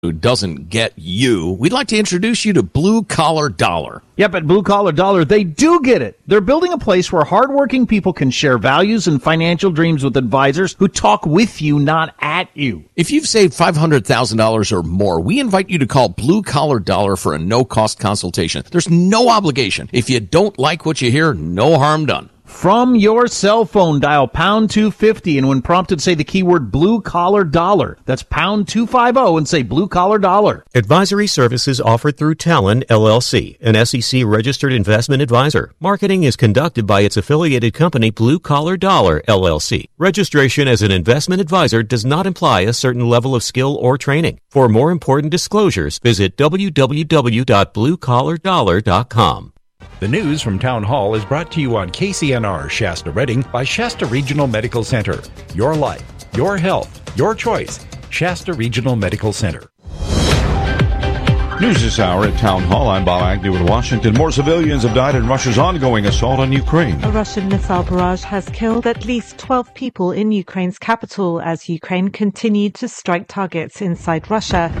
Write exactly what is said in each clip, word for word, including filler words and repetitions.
who doesn't get you, we'd like to introduce you to Blue Collar Dollar. Yep, at Blue Collar Dollar, they do get it. They're building a place where hardworking people can share values and financial dreams with advisors who talk with you, not at you. If you've saved five hundred thousand dollars or more, we invite you to call Blue Collar Dollar for a no-cost consultation. There's no obligation. If you don't like what you hear, no harm done. From your cell phone, dial pound two fifty, and when prompted, say the keyword Blue Collar Dollar. That's pound two fifty and say Blue Collar Dollar. Advisory services offered through Talon, L L C, an S E C-registered investment advisor. Marketing is conducted by its affiliated company, Blue Collar Dollar, L L C. Registration as an investment advisor does not imply a certain level of skill or training. For more important disclosures, visit w w w dot blue collar dollar dot com. The news from Town Hall is brought to you on K C N R Shasta Redding by Shasta Regional Medical Center. Your life, your health, your choice. Shasta Regional Medical Center. News this hour at Town Hall. I'm Bob Agnew in Washington. More civilians have died in Russia's ongoing assault on Ukraine. A Russian missile barrage has killed at least twelve people in Ukraine's capital as Ukraine continued to strike targets inside Russia.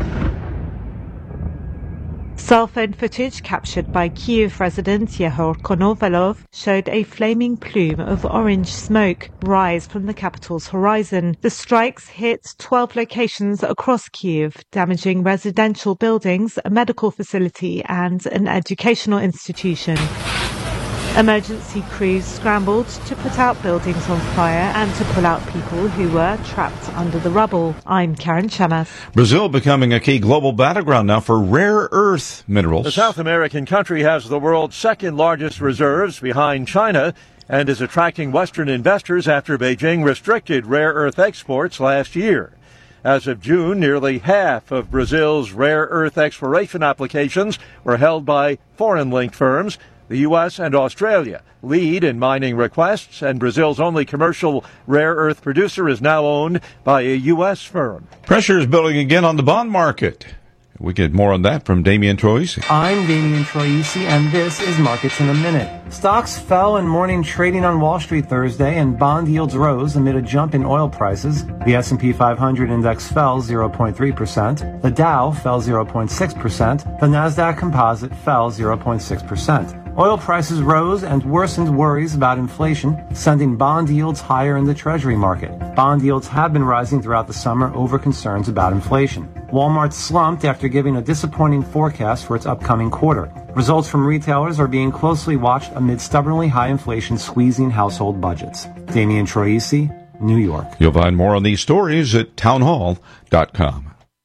Cell phone footage captured by Kyiv resident Yehor Konovalov showed a flaming plume of orange smoke rise from the capital's horizon. The strikes hit twelve locations across Kyiv, damaging residential buildings, a medical facility, and an educational institution. Emergency crews scrambled to put out buildings on fire and to pull out people who were trapped under the rubble. I'm Karen Chamas. Brazil becoming a key global battleground now for rare earth minerals. The South American country has the world's second largest reserves behind China and is attracting Western investors after Beijing restricted rare earth exports last year. As of June, nearly half of Brazil's rare earth exploration applications were held by foreign-linked firms. The U S and Australia lead in mining requests, and Brazil's only commercial rare earth producer is now owned by a U S firm. Pressure is building again on the bond market. We get more on that from Damian Troisi. I'm Damian Troisi, and this is Markets in a Minute. Stocks fell in morning trading on Wall Street Thursday, and bond yields rose amid a jump in oil prices. The S and P five hundred index fell zero point three percent. The Dow fell zero point six percent. The Nasdaq Composite fell zero point six percent. Oil prices rose and worsened worries about inflation, sending bond yields higher in the Treasury market. Bond yields have been rising throughout the summer over concerns about inflation. Walmart slumped after giving a disappointing forecast for its upcoming quarter. Results from retailers are being closely watched amid stubbornly high inflation squeezing household budgets. Damian Troisi, New York. You'll find more on these stories at town hall dot com.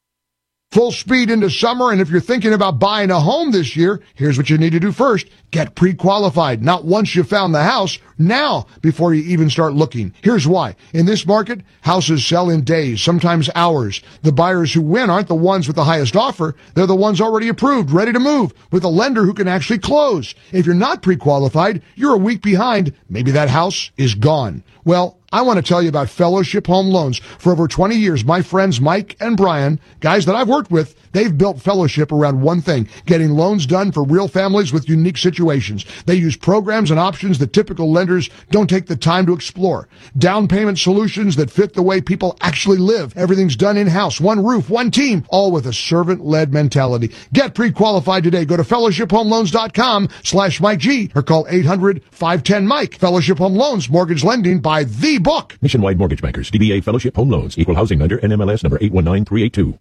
Full speed into summer, and if you're thinking about buying a home this year, here's what you need to do first. Get pre-qualified. Not once you found the house, now before you even start looking. Here's why. In this market, houses sell in days, sometimes hours. The buyers who win aren't the ones with the highest offer. They're the ones already approved, ready to move, with a lender who can actually close. If you're not pre-qualified, you're a week behind. Maybe that house is gone. Well, I want to tell you about Fellowship Home Loans. For over twenty years, my friends Mike and Brian, guys that I've worked with, they've built Fellowship around one thing, getting loans done for real families with unique situations. They use programs and options that typical lenders don't take the time to explore. Down payment solutions that fit the way people actually live. Everything's done in-house, one roof, one team, all with a servant-led mentality. Get pre-qualified today. Go to fellowship home loans dot com slash Mike G or call eight hundred five ten Mike. Fellowship Home Loans, mortgage lending by the book. Nationwide Mortgage Bankers, D B A Fellowship Home Loans, Equal Housing Lender, N M L S number eight one nine three eight two.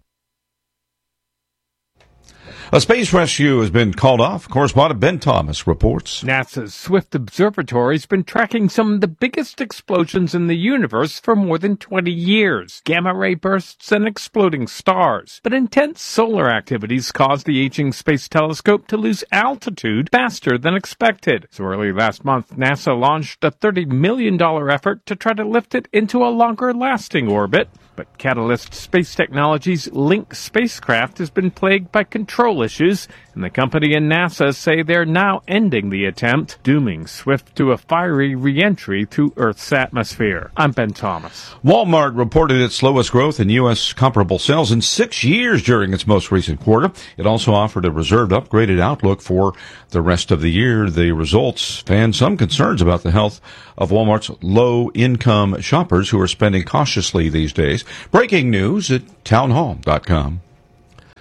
A space rescue has been called off. Correspondent Ben Thomas reports. NASA's Swift Observatory has been tracking some of the biggest explosions in the universe for more than twenty years. Gamma-ray bursts and exploding stars. But intense solar activities caused the aging Space Telescope to lose altitude faster than expected. So early last month, NASA launched a thirty million dollars effort to try to lift it into a longer-lasting orbit. But Catalyst Space Technologies' Link spacecraft has been plagued by control issues, and the company and NASA say they're now ending the attempt, dooming Swift to a fiery re-entry through Earth's atmosphere. I'm Ben Thomas. Walmart reported its slowest growth in U S comparable sales in six years during its most recent quarter. It also offered a reserved upgraded outlook for the rest of the year. The results fanned some concerns about the health of Walmart's low-income shoppers who are spending cautiously these days. Breaking news at town hall dot com.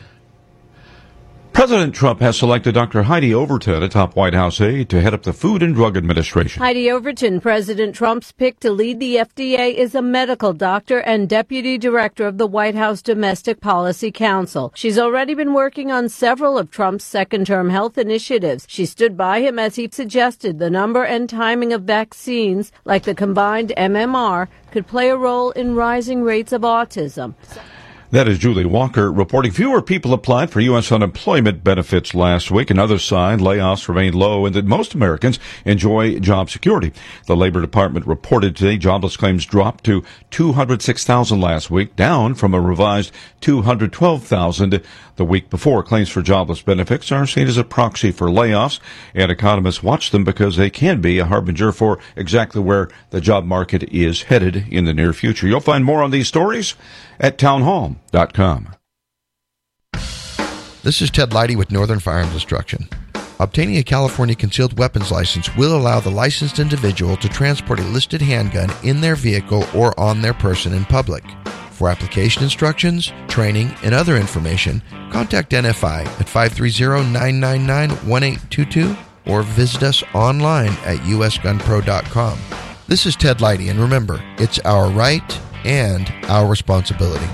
President Trump has selected Doctor Heidi Overton, a top White House aide, to head up the Food and Drug Administration. Heidi Overton, President Trump's pick to lead the F D A, is a medical doctor and deputy director of the White House Domestic Policy Council. She's already been working on several of Trump's second-term health initiatives. She stood by him as he suggested the number and timing of vaccines, like the combined M M R, could play a role in rising rates of autism. That is Julie Walker reporting. Fewer people applied for U S unemployment benefits last week. Another sign layoffs remain low and that most Americans enjoy job security. The Labor Department reported today jobless claims dropped to two hundred six thousand last week, down from a revised two hundred twelve thousand the week before. Claims for jobless benefits are seen as a proxy for layoffs, and economists watch them because they can be a harbinger for exactly where the job market is headed in the near future. You'll find more on these stories at townhall dot com. This is Ted Leidy with Northern Firearms Instruction. Obtaining a California concealed weapons license will allow the licensed individual to transport a listed handgun in their vehicle or on their person in public. For application instructions, training, and other information, contact N F I at five three zero, nine nine nine, one eight two two or visit us online at u s gun pro dot com. This is Ted Leidy, and remember, it's our right and our responsibility.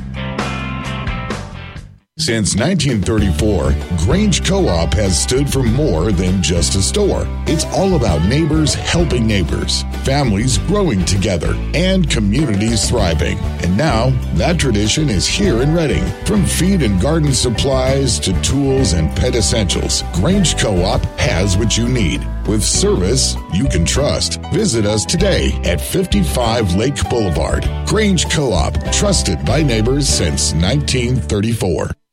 Since nineteen thirty-four, Grange Co-op has stood for more than just a store. It's all about neighbors helping neighbors, families growing together, and communities thriving. And now, that tradition is here in Reading. From feed and garden supplies to tools and pet essentials, Grange Co-op has what you need. With service you can trust. Visit us today at fifty-five Lake Boulevard. Grange Co-op, trusted by neighbors since nineteen thirty-four.